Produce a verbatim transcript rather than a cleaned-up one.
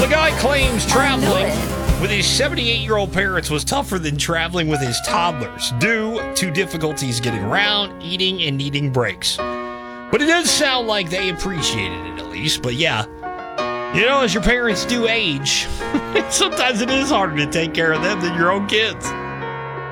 the guy claims traveling it. with his seventy-eight-year-old parents was tougher than traveling with his toddlers due to difficulties getting around, eating, and needing breaks. But it does sound like they appreciated it at least. But yeah, you know, as your parents do age, sometimes it is harder to take care of them than your own kids.